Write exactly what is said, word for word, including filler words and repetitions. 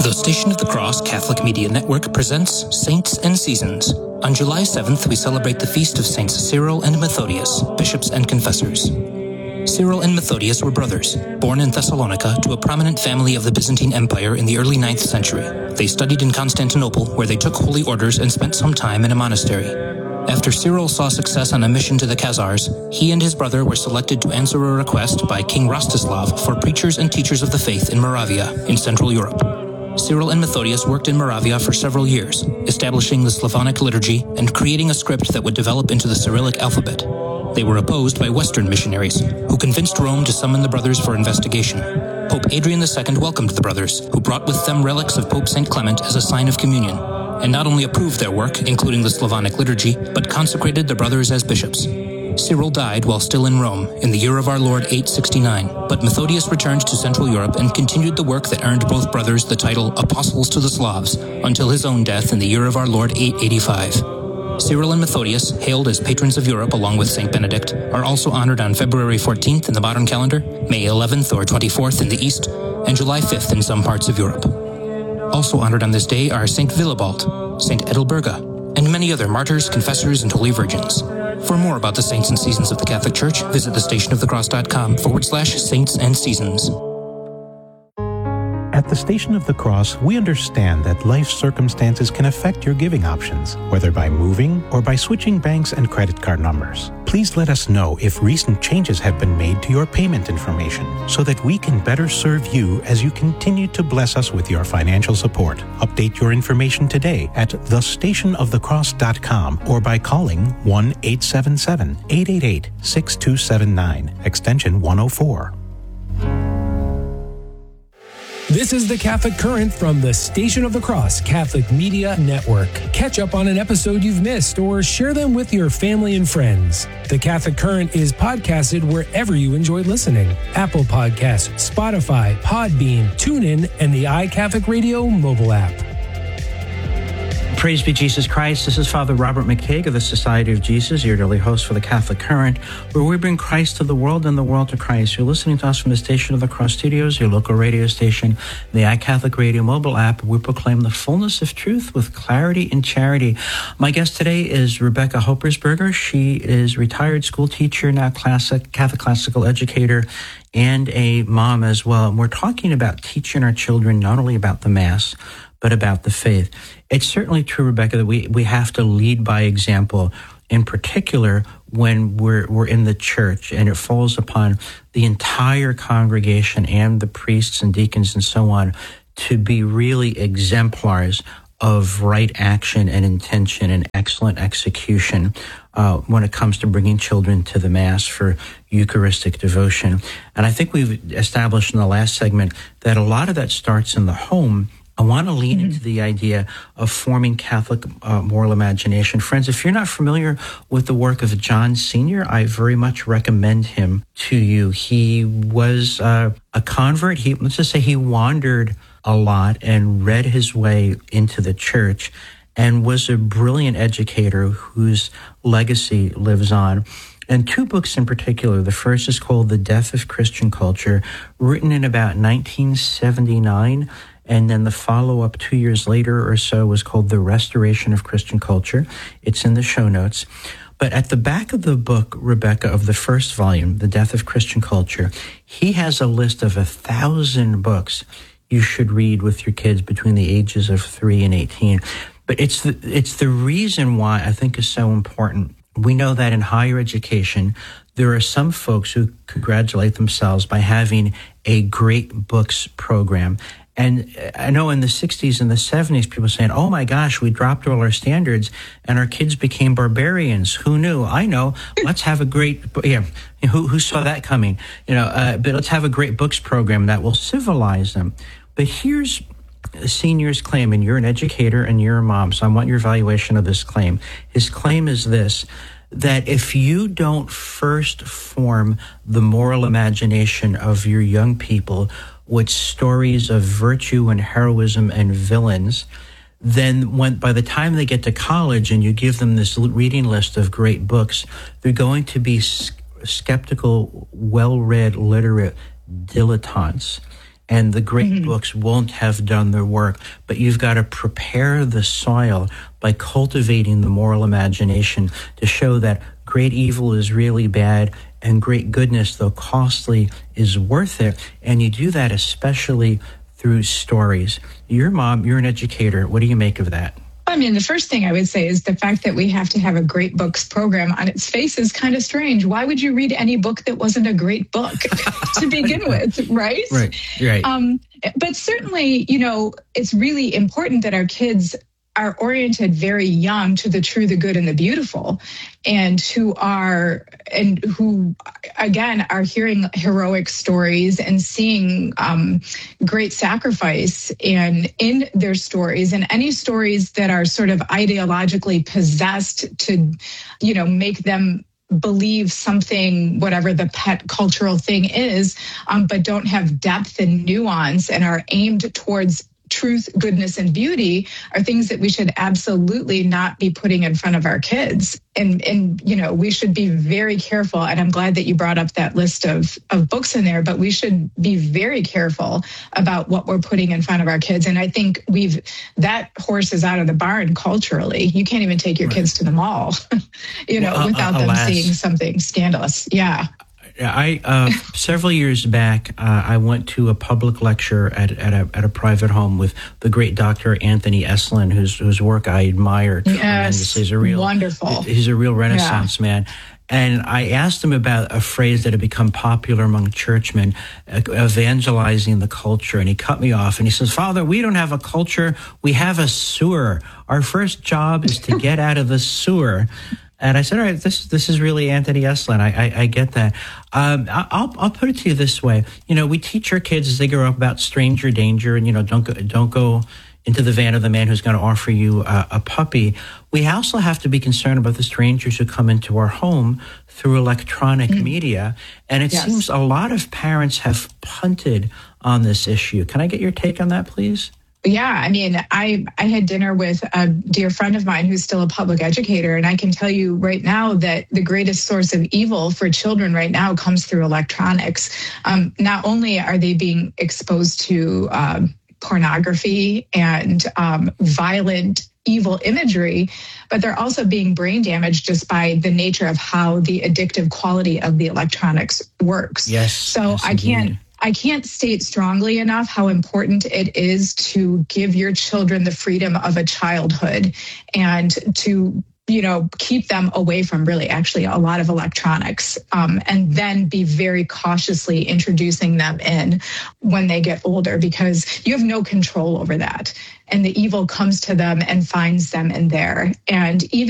The Station of the Cross Catholic Media Network presents Saints and Seasons. On July seventh, we celebrate the feast of Saints Cyril and Methodius, bishops and confessors. Cyril and Methodius were brothers, born in Thessalonica to a prominent family of the Byzantine Empire in the early ninth century. They studied in Constantinople, where they took holy orders and spent some time in a monastery. After Cyril saw success on a mission to the Khazars, he and his brother were selected to answer a request by King Rostislav for preachers and teachers of the faith in Moravia, in Central Europe. Cyril and Methodius worked in Moravia for several years, establishing the Slavonic liturgy and creating a script that would develop into the Cyrillic alphabet. They were opposed by Western missionaries, who convinced Rome to summon the brothers for investigation. Pope Adrian the Second welcomed the brothers, who brought with them relics of Pope Saint Clement as a sign of communion, and not only approved their work, including the Slavonic liturgy, but consecrated the brothers as bishops. Cyril died while still in Rome in the year of our Lord eight sixty-nine, but Methodius returned to Central Europe and continued the work that earned both brothers the title Apostles to the Slavs until his own death in the year of our Lord eight eighty-five. Cyril and Methodius, hailed as patrons of Europe along with Saint Benedict, are also honored on February fourteenth in the modern calendar, May eleventh or twenty-fourth in the East, and July fifth in some parts of Europe. Also honored on this day are Saint Willibald, Saint Edelberga, and many other martyrs, confessors, and holy virgins. For more about the saints and seasons of the Catholic Church, visit thestationofthecross.com forward slash saints and seasons. At the Station of the Cross, we understand that life circumstances can affect your giving options, whether by moving or by switching banks and credit card numbers. Please let us know if recent changes have been made to your payment information so that we can better serve you as you continue to bless us with your financial support. Update your information today at the station of the cross dot com or by calling one eight seven seven, eight eight eight, six two seven nine, extension one oh four. This is the Catholic Current from the Station of the Cross Catholic Media Network. Catch up on an episode you've missed or share them with your family and friends. The Catholic Current is podcasted wherever you enjoy listening. Apple Podcasts, Spotify, Podbean, TuneIn, and the iCatholic Radio mobile app. Praise be Jesus Christ. This is Father Robert McCaig of the Society of Jesus, your daily host for the Catholic Current, where we bring Christ to the world and the world to Christ. You're listening to us from the Station of the Cross Studios, your local radio station, the iCatholic Radio mobile app. We proclaim the fullness of truth with clarity and charity. My guest today is Rebecca Hoppersberger. She is retired school teacher, now classic Catholic classical educator, and a mom as well. And we're talking about teaching our children not only about the Mass, but about the faith. It's certainly true, Rebecca, that we, we have to lead by example, in particular when we're we're in the church, and it falls upon the entire congregation and the priests and deacons and so on to be really exemplars of right action and intention and excellent execution uh, when it comes to bringing children to the Mass for Eucharistic devotion. And I think we've established in the last segment that a lot of that starts in the home. I want to lean mm-hmm. into the idea of forming Catholic uh, moral imagination. Friends, if you're not familiar with the work of John Senior, I very much recommend him to you. He was uh, a convert. He, let's just say he wandered a lot and read his way into the church and was a brilliant educator whose legacy lives on. And two books in particular. The first is called The Death of Christian Culture, written in about nineteen seventy-nine. And then the follow-up two years later or so was called The Restoration of Christian Culture. It's in the show notes. But at the back of the book, Rebecca, of the first volume, The Death of Christian Culture, he has a list of a thousand books you should read with your kids between the ages of three and eighteen. But it's the, it's the reason why I think is so important. We know that in higher education, there are some folks who congratulate themselves by having a great books program. And I know in the sixties and the seventies, people saying, oh my gosh, we dropped all our standards and our kids became barbarians. Who knew? I know. Let's have a great, yeah, who, who saw that coming? You know, uh, but let's have a great books program that will civilize them. But here's Senior's claim, and you're an educator and you're a mom, so I want your evaluation of this claim. His claim is this, that if you don't first form the moral imagination of your young people with stories of virtue and heroism and villains, then when by the time they get to college and you give them this reading list of great books, they're going to be skeptical, well-read, literate dilettantes. and the great Mm-hmm. books won't have done their work. But you've got to prepare the soil by cultivating the moral imagination to show that great evil is really bad and great goodness, though costly, is worth it. And you do that especially through stories. Your mom, you're an educator. What do you make of that? I mean, the first thing I would say is the fact that we have to have a great books program on its face is kind of strange. Why would you read any book that wasn't a great book to begin with, right? Right, right. Um, but certainly, you know, it's really important that our kids are oriented very young to the true, the good, and the beautiful, and who are, and who, again, are hearing heroic stories and seeing um, great sacrifice and in their stories, and any stories that are sort of ideologically possessed to, you know, make them believe something, whatever the pet cultural thing is, um, but don't have depth and nuance and are aimed towards truth, goodness, and beauty, are things that we should absolutely not be putting in front of our kids. And, and you know, we should be very careful. And I'm glad that you brought up that list of, of books in there, but we should be very careful about what we're putting in front of our kids. And I think we've, that horse is out of the barn culturally. You can't even take your kids to the mall, you know, Well, uh, without uh, them alas. seeing something scandalous. Yeah. I uh, several years back, uh, I went to a public lecture at at a, at a private home with the great Doctor Anthony Eslin, whose whose work I admire tremendously. He's a real wonderful. He's a real Renaissance yeah. man. And I asked him about a phrase that had become popular among churchmen, uh, evangelizing the culture. And he cut me off and he says, "Father, we don't have a culture. We have a sewer. Our first job is to get out of the sewer." And I said, all right, this this is really Anthony Eslin. I, I, I get that. Um, I'll I'll put it to you this way. You know, we teach our kids as they grow up about stranger danger, and you know, don't go, don't go into the van of the man who's going to offer you a, a puppy. We also have to be concerned about the strangers who come into our home through electronic mm. media. And it yes. seems a lot of parents have punted on this issue. Can I get your take on that, please? Yeah, I mean, I, I had dinner with a dear friend of mine who's still a public educator, and I can tell you right now that the greatest source of evil for children right now comes through electronics. Um, not only are they being exposed to um, pornography and um, violent, evil imagery, but they're also being brain damaged just by the nature of how the addictive quality of the electronics works. Yes. So yes, I can't... I can't state strongly enough how important it is to give your children the freedom of a childhood and to, you know, keep them away from really actually a lot of electronics, um, and then be very cautiously introducing them in when they get older, because you have no control over that. And the evil comes to them and finds them in there. And even